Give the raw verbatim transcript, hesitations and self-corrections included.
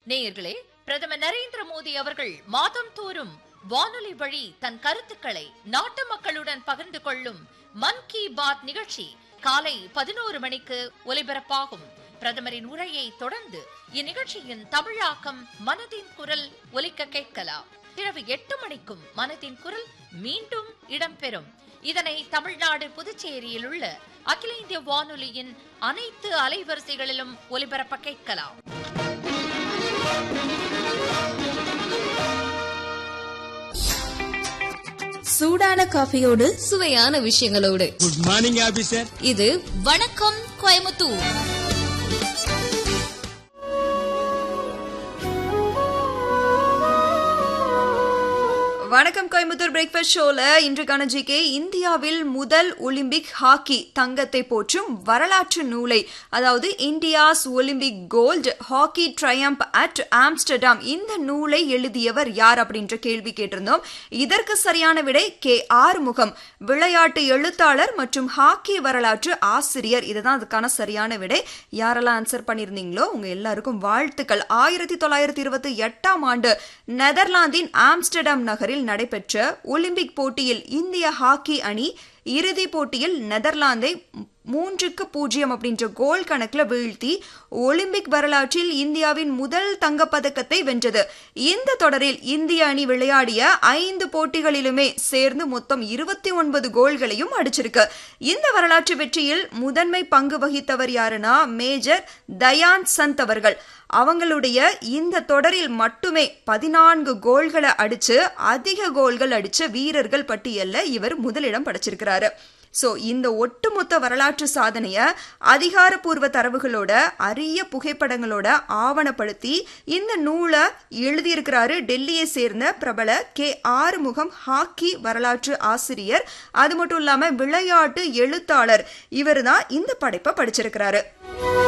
நேயர்களே, பிரதமர் நரேந்திர மோடி அவர்கள் மாதம் தோறும் வானொலி வழி தன் கருத்துக்களை நாட்டு மக்களுடன் பகிர்ந்து கொள்ளும் மன் கி பாத் நிகழ்ச்சி காலை பதினோரு மணிக்கு ஒலிபரப்பாகும். பிரதமரின் உரையை தொடர்ந்து இந்நிகழ்ச்சியின் தமிழாக்கம் மனதின் குரல் ஒலிக்க கேட்கலாம். இரவு எட்டு மணிக்கும் மனதின் குரல் மீண்டும் இடம்பெறும். இதனை தமிழ்நாடு புதுச்சேரியில் உள்ள அகில இந்திய வானொலியின் அனைத்து அலைவரிசைகளிலும் ஒலிபரப்ப கேட்கலாம். சூடான காஃபியோடு சுவையான விஷயங்களோடு. Good morning officer. இது வணக்கம் கோயம்புத்தூர். வணக்கம் கோயம்புத்தூர் பிரேக்ஃபாஸ்ட் ஷோல இன்றைக்கான ஜிகே, இந்தியாவில் முதல் ஒலிம்பிக் ஹாக்கி தங்கத்தை போற்றும் வரலாற்று நூலை, அதாவது India's Olympic gold hockey triumph at Amsterdam, இந்த நூலை எழுதியவர் யார் அப்படின்ற கேள்வி கேட்டிருந்தோம். இதற்கு சரியான விடை கே ஆறுமுகம், விளையாட்டு எழுத்தாளர் மற்றும் ஹாக்கி வரலாற்று ஆசிரியர். இதுதான் அதுக்கான சரியான விடை. யாரெல்லாம் ஆன்சர் பண்ணியிருந்தீங்களோ உங்க எல்லாருக்கும் வாழ்த்துக்கள். ஆயிரத்தி தொள்ளாயிரத்தி இருபத்தி எட்டாம் ஆண்டு நெதர்லாந்தின் ஆம்ஸ்டர்டாம் நகரில் நடைபெற்ற ஒலிம்பிக் போட்டியில் இந்திய ஹாக்கி அணி இறுதி போட்டியில் நெதர்லாந்தை மூன்றுக்கு பூஜ்ஜியம் அப்படின்ற கோல் கணக்குல வீழ்த்தி ஒலிம்பிக் வரலாற்றில் இந்தியாவின் முதல் தங்கப்பதக்கத்தை வென்றது. இந்த தொடரில் இந்திய அணி விளையாடிய ஐந்து போட்டிகளிலுமே சேர்ந்து மொத்தம் இருபத்தி ஒன்பது கோல்களையும் அடிச்சிருக்கு. இந்த வரலாற்று வெற்றியில் முதன்மை பங்கு வகித்தவர் யாருன்னா மேஜர் தயான் சந்த் அவர்கள். அவங்களுடைய இந்த தொடரில் மட்டுமே பதினான்கு கோல்களை அடிச்சு அதிக கோல்கள் அடிச்ச வீரர்கள் பட்டியல்ல இவர் முதலிடம் படைச்சிருக்கிறாரு. சோ இந்த ஒட்டுமொத்த வரலாற்று சாதனைய அதிகாரப்பூர்வ தரவுகளோட அரிய புகைப்படங்களோட ஆவணப்படுத்தி இந்த நூலை எழுதியிருக்கிறாரு டெல்லியை சேர்ந்த பிரபல கே ஆறுமுகம், ஹாக்கி வரலாற்று ஆசிரியர். அது மட்டும் இல்லாம விளையாட்டு எழுத்தாளர். இவர் தான் இந்த படைப்பை படிச்சிருக்கிறாரு.